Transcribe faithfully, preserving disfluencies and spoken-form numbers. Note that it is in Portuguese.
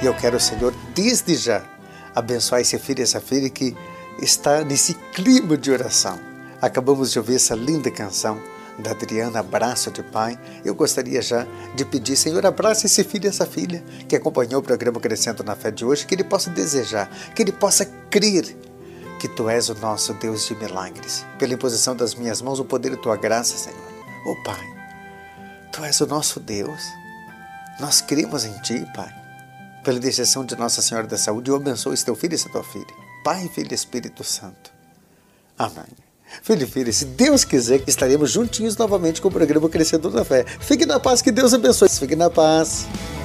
E eu quero, Senhor, desde já, abençoar esse filho e essa filha que está nesse clima de oração. Acabamos de ouvir essa linda canção da Adriana, Abraço de Pai. Eu gostaria já de pedir, Senhor, abraça esse filho e essa filha que acompanhou o programa Crescendo na Fé de hoje, que ele possa desejar, que ele possa crer que Tu és o nosso Deus de milagres. Pela imposição das minhas mãos, o poder e Tua graça, Senhor. Ó Pai, Tu és o nosso Deus. Nós cremos em Ti, Pai. Pela intercessão de Nossa Senhora da Saúde, eu abençoo esse Teu filho e essa Tua filha. Pai, Filho e Espírito Santo. Amém. Filho e filha, se Deus quiser, estaremos juntinhos novamente com o programa Crescendo na Fé. Fique na paz, que Deus abençoe. Fique na paz.